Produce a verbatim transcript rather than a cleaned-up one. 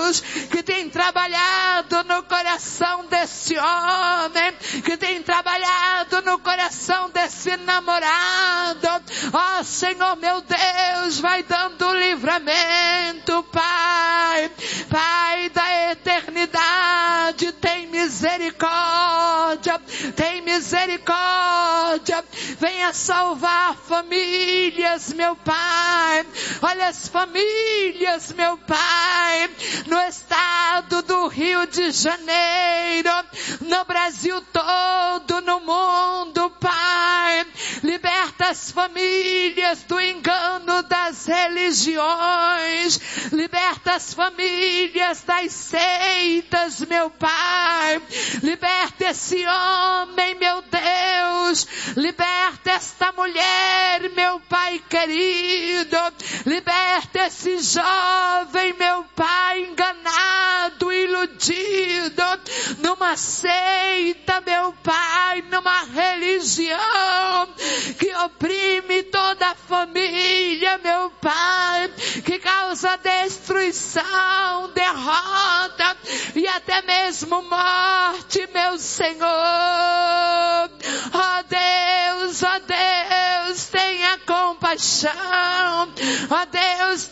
Deus, que tem trabalhado no coração desse homem, que tem trabalhado no coração desse namorado. Ó Senhor meu Deus, vai dando livramento, Pai. Pai da eternidade, tem misericórdia, tem misericórdia. Venha salvar famílias, meu Pai. Olha as famílias, meu Pai, no estado do Rio de Janeiro, no Brasil todo, no mundo, Pai. Liberta as famílias do engano das religiões. Liberta as famílias das seitas, meu Pai. Liberta esse homem, meu Deus. Liberta esta mulher, meu Pai querido. Liberta esse jovem, meu Pai, enganado, iludido, numa seita, meu Pai, numa religião que oprime toda a família, meu Pai, que causa destruição, derrota e até mesmo morte, meu Senhor. Ó Deus, ó Deus, tenha compaixão. Ó Deus,